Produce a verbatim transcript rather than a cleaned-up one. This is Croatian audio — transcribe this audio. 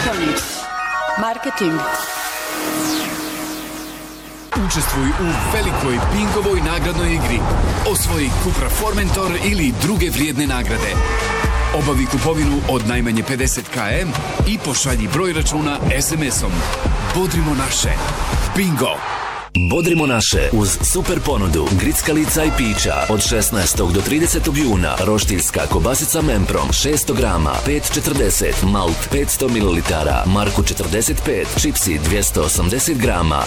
Marconi. Marketing. Učestvuj u velikoj Bingovoj nagradnoj igri. Osvoji Cupra Formentor ili druge vrijedne nagrade. Obavi kupovinu od najmanje pedeset kilometara i pošalji broj računa es em esom. Bodrimo naše. Bingo! Bodrimo naše uz super ponudu grickalica i pića od šesnaestog do tridesetog juna. Roštiljska kobasica Memprom šesto grama pet četrdeset, malt petsto mililitara, Marku četrdeset pet, čipsi dvjesto osamdeset grama